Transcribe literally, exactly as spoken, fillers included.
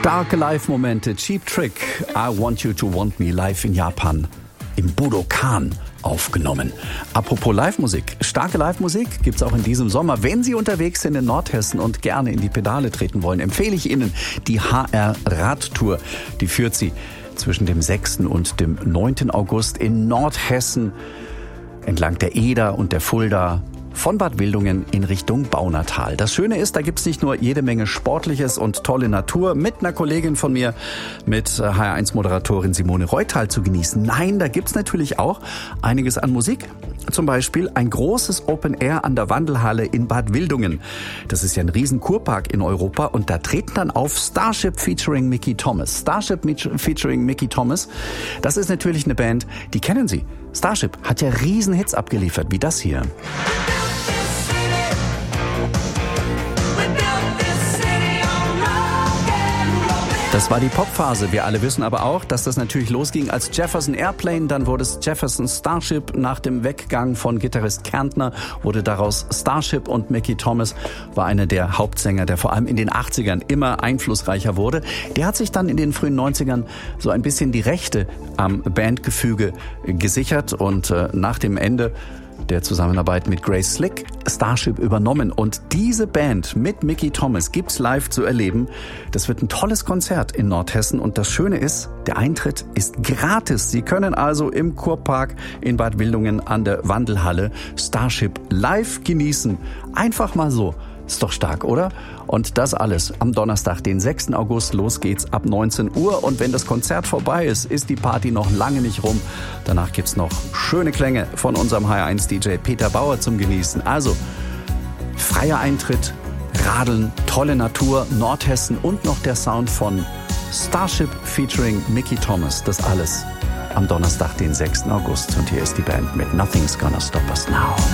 Starke Live-Momente, Cheap Trick, I Want You to Want Me live in Japan im Budokan aufgenommen. Apropos Live-Musik, starke Live-Musik gibt's auch in diesem Sommer. Wenn Sie unterwegs sind in Nordhessen und gerne in die Pedale treten wollen, empfehle ich Ihnen die H R-Radtour. Die führt Sie zwischen dem sechsten und dem neunten August in Nordhessen entlang der Eder und der Fulda von Bad Wildungen in Richtung Baunatal. Das Schöne ist, da gibt's nicht nur jede Menge Sportliches und tolle Natur mit einer Kollegin von mir, mit H R eins Moderatorin Simone Reutal zu genießen. Nein, da gibt's natürlich auch einiges an Musik. Zum Beispiel ein großes Open Air an der Wandelhalle in Bad Wildungen. Das ist ja ein riesen Kurpark in Europa und da treten dann auf Starship featuring Mickey Thomas. Starship featuring Mickey Thomas, das ist natürlich eine Band, die kennen Sie. Starship hat ja riesen Hits abgeliefert, wie das hier. Das war die Popphase. Wir alle wissen aber auch, dass das natürlich losging als Jefferson Airplane. Dann wurde es Jefferson Starship. Nach dem Weggang von Gitarrist Kärntner wurde daraus Starship und Mickey Thomas war einer der Hauptsänger, der vor allem in den achtzigern immer einflussreicher wurde. Der hat sich dann in den frühen neunzigern so ein bisschen die Rechte am Bandgefüge gesichert und äh, nach dem Ende der Zusammenarbeit mit Grace Slick Starship übernommen. Und diese Band mit Mickey Thomas gibt's live zu erleben. Das wird ein tolles Konzert in Nordhessen. Und das Schöne ist, der Eintritt ist gratis. Sie können also im Kurpark in Bad Wildungen an der Wandelhalle Starship live genießen. Einfach mal so. Ist doch stark, oder? Und das alles am Donnerstag, den sechsten August. Los geht's ab neunzehn Uhr. Und wenn das Konzert vorbei ist, ist die Party noch lange nicht rum. Danach gibt's noch schöne Klänge von unserem H R eins D J Peter Bauer zum Genießen. Also, freier Eintritt, Radeln, tolle Natur, Nordhessen und noch der Sound von Starship featuring Mickey Thomas. Das alles am Donnerstag, den sechsten August. Und hier ist die Band mit Nothing's Gonna Stop Us Now.